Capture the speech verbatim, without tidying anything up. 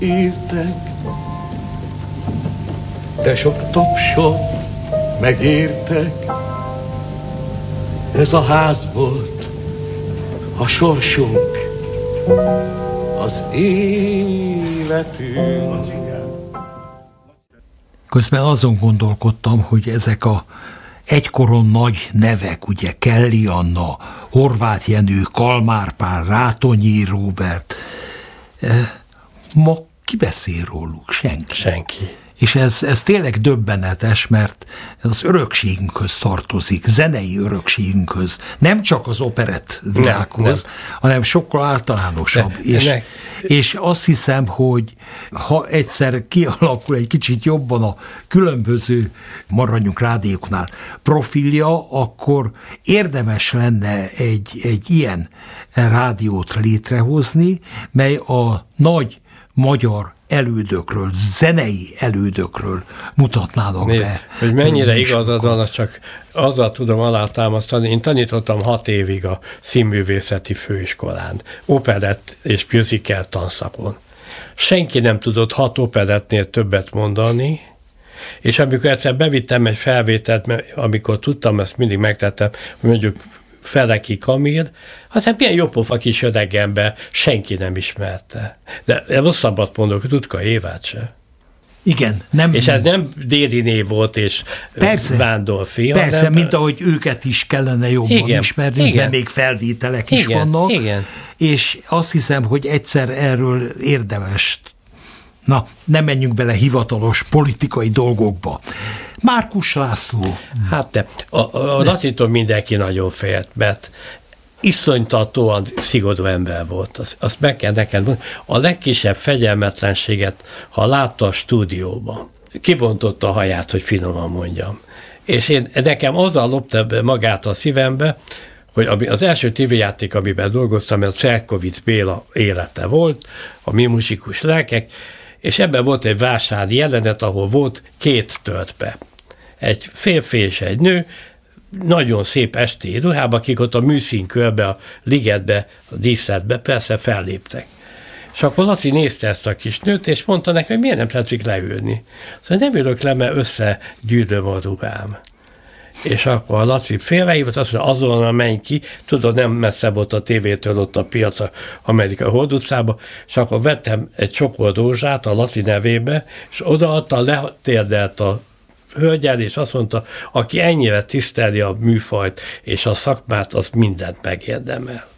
Írtek, de sok tapsot megértek, ez a ház volt a sorsunk, az életünk. Közben azon gondolkodtam, hogy ezek a egykoron nagy nevek, ugye Kelly Anna, Horváth Jenő, Kalmár Pál, Rátonyi Róbert, ma ki beszél róluk? Senki. Senki. És ez, ez tényleg döbbenetes, mert ez az örökségünkhöz tartozik, zenei örökségünkhöz, nem csak az operett világhoz, nem, nem. hanem sokkal általánosabb. De, és, de és azt hiszem, hogy ha egyszer kialakul egy kicsit jobban a különböző, maradjunk rádióknál, profilja, akkor érdemes lenne egy, egy ilyen rádiót létrehozni, mely a nagy magyar elődökről, zenei elődökről mutatnának Nézd, be. Hogy mennyire igazad van, csak azzal tudom alátámasztani. Én tanítottam hat évig a színművészeti főiskolán, operett és musical tanszakon. Senki nem tudott hat operettnél többet mondani, és amikor egyszer bevittem egy felvételt, mert amikor tudtam, ezt mindig megtettem, hogy mondjuk Feleki Kamil, aztán milyen jópofa kis öreg ember, senki nem ismerte. De rosszabbat mondok, Rutka Évát se. Igen. Nem, és ez nem Déri név volt, és persze, Vándorfi. Persze, hanem, mint ahogy őket is kellene jobban igen, ismerni, igen, mert még felvételek is igen, vannak. Igen. És azt hiszem, hogy egyszer erről érdemes. Na, nem menjünk bele hivatalos politikai dolgokba. Márkus László. Hát de, a, a Lacitól mindenki nagyon félt, mert iszonytatóan szigorú ember volt. Azt, azt meg kell neked mondani. A legkisebb fegyelmetlenséget, ha látta a stúdióban, kibontotta a haját, hogy finoman mondjam. És én, nekem azzal lopta magát a szívembe, hogy az első tévéjáték, amiben dolgoztam, ez Szerkovics Béla élete volt, a mi muzsikus lelkek, és ebben volt egy vásári jelenet, ahol volt két törpe. Egy férfi és egy nő, nagyon szép esti ruhába, akik ott a műszínkörbe, a ligetbe, a díszletbe persze felléptek. És akkor Laci nézte ezt a kis nőt, és mondta neki, hogy miért nem tetszik leülni. Szóval nem ülök le, mert összegyűröm a ruhám. És akkor a Laci félrehívott, azt mondja, azonnal menj ki, tudod, nem messze volt a tévétől ott a piac a Amerikai Hold utcába, és akkor vettem egy csokor rózsát a Laci nevébe, és odaadta, letérdelt a hölgyel, és azt mondta, aki ennyire tiszteli a műfajt és a szakmát, az mindent megérdemel.